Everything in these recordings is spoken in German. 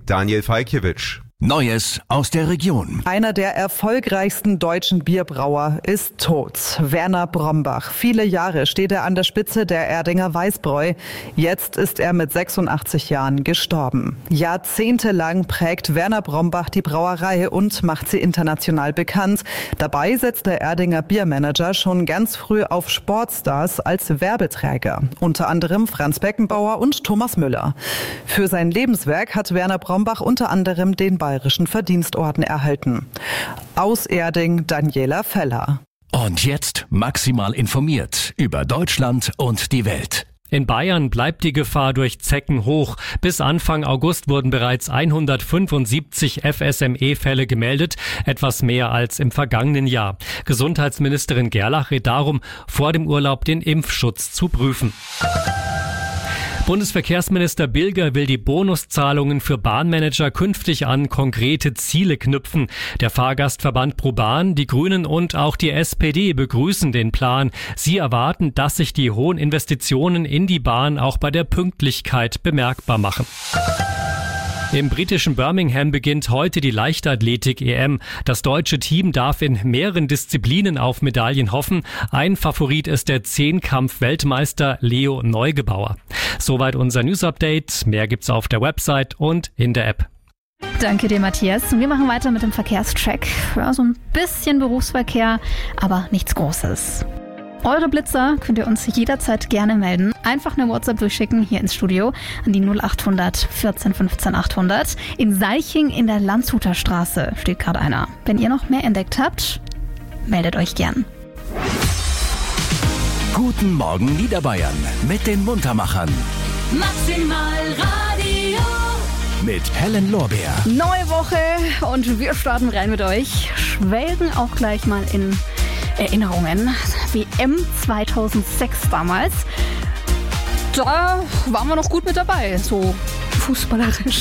Daniel Falkiewicz. Neues aus der Region. Einer der erfolgreichsten deutschen Bierbrauer ist tot. Werner Brombach. Viele Jahre steht er an der Spitze der Erdinger Weißbräu. Jetzt ist er mit 86 Jahren gestorben. Jahrzehntelang prägt Werner Brombach die Brauerei und macht sie international bekannt. Dabei setzt der Erdinger Biermanager schon ganz früh auf Sportstars als Werbeträger. Unter anderem Franz Beckenbauer und Thomas Müller. Für sein Lebenswerk hat Werner Brombach unter anderem den Bayerischen Verdienstorden erhalten. Aus Erding Daniela Feller. Und jetzt maximal informiert über Deutschland und die Welt. In Bayern bleibt die Gefahr durch Zecken hoch. Bis Anfang August wurden bereits 175 FSME-Fälle gemeldet, etwas mehr als im vergangenen Jahr. Gesundheitsministerin Gerlach rät darum, vor dem Urlaub den Impfschutz zu prüfen. Bundesverkehrsminister Bilger will die Bonuszahlungen für Bahnmanager künftig an konkrete Ziele knüpfen. Der Fahrgastverband ProBahn, die Grünen und auch die SPD begrüßen den Plan. Sie erwarten, dass sich die hohen Investitionen in die Bahn auch bei der Pünktlichkeit bemerkbar machen. Im britischen Birmingham beginnt heute die Leichtathletik-EM. Das deutsche Team darf in mehreren Disziplinen auf Medaillen hoffen. Ein Favorit ist der Zehnkampf-Weltmeister Leo Neugebauer. Soweit unser News-Update. Mehr gibt's auf der Website und in der App. Danke dir, Matthias. Wir machen weiter mit dem Verkehrscheck. Ja, so ein bisschen Berufsverkehr, aber nichts Großes. Eure Blitzer könnt ihr uns jederzeit gerne melden. Einfach eine WhatsApp durchschicken hier ins Studio an die 0800 14 15 800. In Seiching in der Landshuter Straße steht gerade einer. Wenn ihr noch mehr entdeckt habt, meldet euch gern. Guten Morgen Niederbayern mit den Muntermachern. Maximal Radio. Mit Helen Lorbeer. Neue Woche und wir starten rein mit euch. Schwelgen auch gleich mal in Erinnerungen. WM 2006 damals. Da waren wir noch gut mit dabei, so fußballerisch.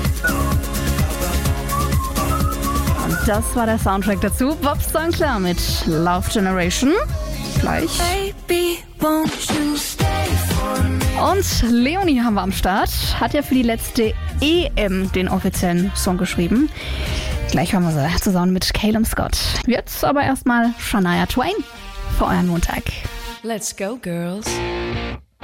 Und das war der Soundtrack dazu. Bob Sinclair mit Love Generation. Gleich. Baby, won't you stay for me? Und Leonie haben wir am Start. Hat ja für die letzte EM den offiziellen Song geschrieben. Gleich hören wir sie zusammen mit Calum Scott. Jetzt aber erstmal Shania Twain für euren Montag. Let's go, girls.